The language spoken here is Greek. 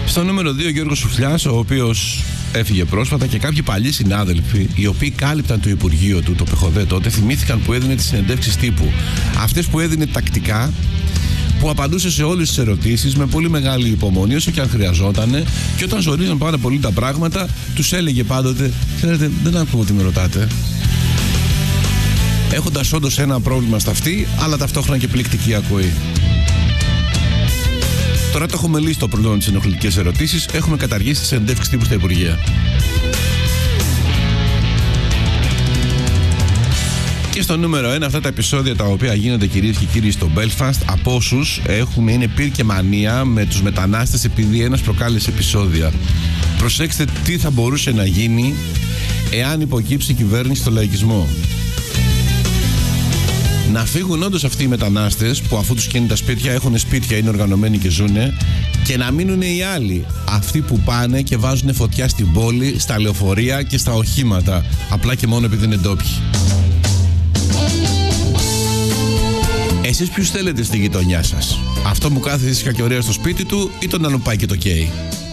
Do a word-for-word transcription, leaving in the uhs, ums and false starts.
Στο νούμερο δύο, Γιώργος Σουφλιάς, ο οποίος έφυγε πρόσφατα, και κάποιοι παλιοί συνάδελφοι, οι οποίοι κάλυπταν το Υπουργείο του, το ΠΕΧΟΔΕ τότε, θυμήθηκαν που έδινε τις συνεντεύξεις τύπου. Αυτές που έδινε τακτικά, που απαντούσε σε όλες τις ερωτήσεις με πολύ μεγάλη υπομονή, όσο και αν χρειαζόταν, και όταν ζορίζαν πάρα πολύ τα πράγματα, τους έλεγε πάντοτε: ξέρετε, δεν ακούω τι με ρωτάτε. Έχοντας όντως ένα πρόβλημα στα αυτή, αλλά ταυτόχρονα και πληκτική ακοή. Τώρα το έχουμε λύσει το πρόβλημα με τις ενοχλητικές ερωτήσεις, έχουμε καταργήσει τις συνεντεύξεις τύπου στα Υπουργεία. Και στο νούμερο ένα, αυτά τα επεισόδια τα οποία γίνονται, κυρίες και κύριοι, στο Belfast, από όσους έχουν, είναι πυρ και μανία με τους μετανάστες, επειδή ένας προκάλεσε επεισόδια. Προσέξτε τι θα μπορούσε να γίνει εάν υποκύψει η κυβέρνηση στο λαϊκισμό. Να φύγουν όντως αυτοί οι μετανάστες που, αφού τους καίνουν τα σπίτια, έχουν σπίτια, είναι οργανωμένοι και ζουνε, και να μείνουν οι άλλοι, αυτοί που πάνε και βάζουν φωτιά στην πόλη, στα λεωφορεία και στα οχήματα, απλά και μόνο επειδή είναι ντόπιοι. Εσείς ποιους θέλετε στη γειτονιά σας? Αυτό που κάθεται ήσυχα και ωραία στο σπίτι του, ή τον άλλο πάει και το καίει?